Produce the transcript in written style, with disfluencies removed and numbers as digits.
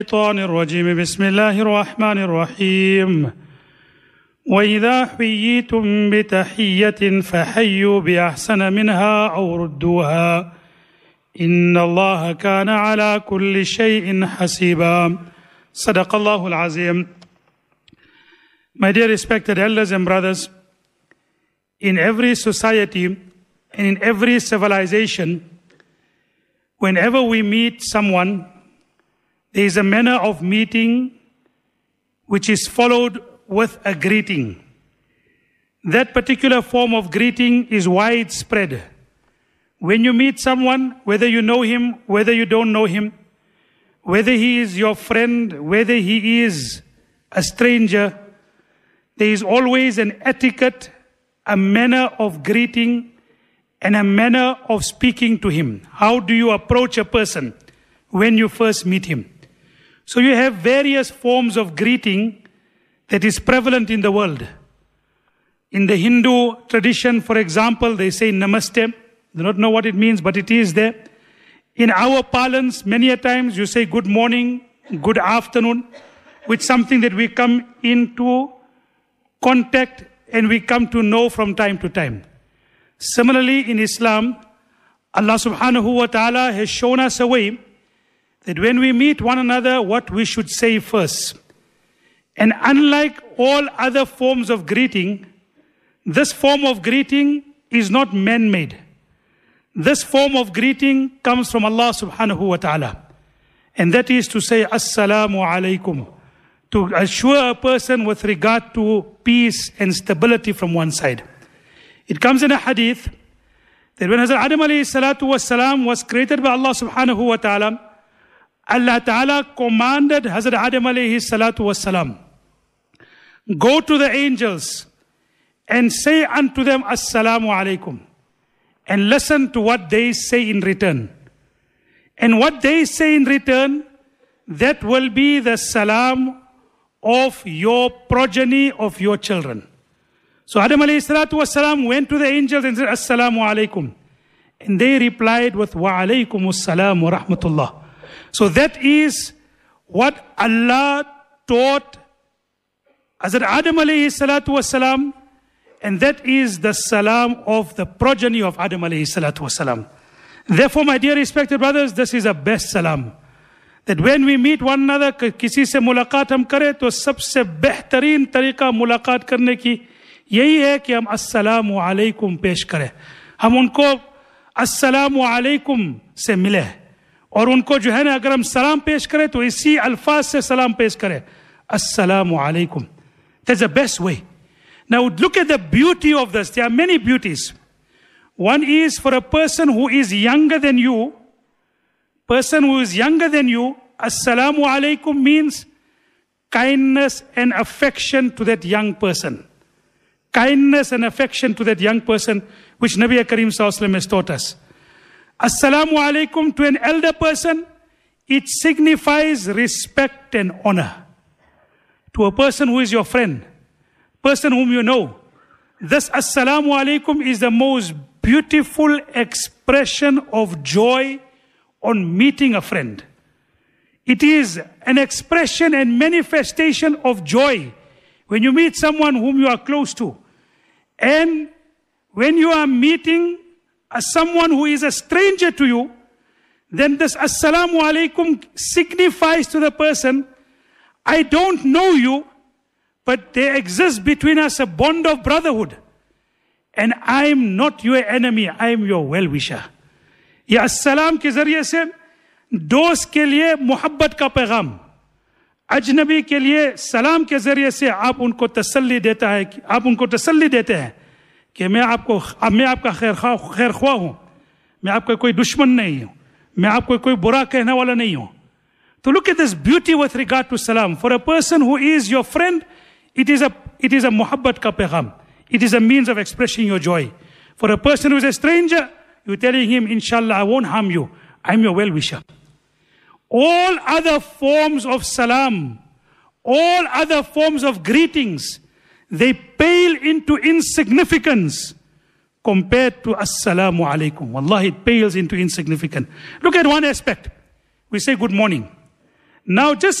الشيطان الرجيم بسم الله الرحمن الرحيم وإذا حييتم بتحية فحيوا بأحسن منها أو ردوها إن الله كان على كل شيء حسيبا صدق الله العظيم. My dear respected elders and brothers, in every society and in every civilization, whenever we meet someone, there is a manner of meeting which is followed with a greeting. That particular form of greeting is widespread. When you meet someone, whether you know him, whether you don't know him, whether he is your friend, whether he is a stranger, there is always an etiquette, a manner of greeting, and a manner of speaking to him. How do you approach a person when you first meet him? So you have various forms of greeting that is prevalent in the world. In the Hindu tradition, for example, they say namaste. Do not know what it means, but it is there. In our parlance, many a times you say good morning, good afternoon, with something that we come into contact and we come to know from time to time. Similarly, in Islam, Allah subhanahu wa ta'ala has shown us a way that when we meet one another, what we should say first. And unlike all other forms of greeting, this form of greeting is not man-made. This form of greeting comes from Allah subhanahu wa ta'ala. And that is to say, Assalamu alaikum, to assure a person with regard to peace and stability from one side. It comes in a hadith that when Hazrat Adam alayhi salatu wassalam was created by Allah subhanahu wa ta'ala, Allah Ta'ala commanded Hazrat Adam alayhi salatu wassalam, go to the angels and say unto them Assalamu alaikum, and listen to what they say in return. And what they say in return, that will be the salam of your progeny, of your children. So Adam alayhi salatu wassalam went to the angels and said Assalamu alaikum, and they replied with wa alaykumus salam wa rahmatullah. So that is what Allah taught Hazrat Adam alayhi salatu wasalam, and that is the salam of the progeny of Adam alayhi salatu wasalam. Therefore, my dear respected brothers, this is a best salam. That when we meet one another, किसी से मुलाकात हम करें तो सबसे बेहतरीन तरीका मुलाकात करने की यही है कि हम अस्सलामु अलैकुम पेश करें. हम उनको अस्सलामु अलैकुम से मिले. और उनको जो है ना, अगर हम सलाम पेश करें तो इसी अल्फाज से सलाम पेश करें, अस्सलामु अलैकुम. That's the best way. Now look at the beauty of this. There are many beauties. One is for a person who is younger than you, assalamu alaikum means kindness and affection to that young person. Kindness and affection to that young person, which Nabi Karim Sallallahu Alaihi Wasallam has taught us. Assalamu alaikum to an elder person, it signifies respect and honor. To a person who is your friend, person whom you know, this assalamu alaikum is the most beautiful expression of joy on meeting a friend. It is an expression and manifestation of joy when you meet someone whom you are close to. And when you are meeting someone who is a stranger to you, then this assalamu alaikum signifies to the person, I don't know you, but there exists between us a bond of brotherhood. And I am not your enemy, I am your well-wisher. ये अस्सलाम के जरिए से दोस्त के लिए मोहब्बत का पैगाम, अजनबी के लिए सलाम के जरिए से आप उनको तसल्ली देते हैं कि मैं आपका खैर ख्वाह हूँ, मैं आपका कोई दुश्मन नहीं हूँ, मैं आपको कोई बुरा कहने वाला नहीं हूँ. So look at this beauty with regard to salam. For a person who is your friend, it is a muhabbat ka pagham. It is a means of expressing your joy. For a person who is a stranger, you're telling him, inshallah, I won't harm you. I'm your well-wisher. All other forms of salam, all other forms of greetings, they pale into insignificance compared to assalamu alaikum. Wallahi, it pales into insignificance. Look at one aspect. We say good morning. Now just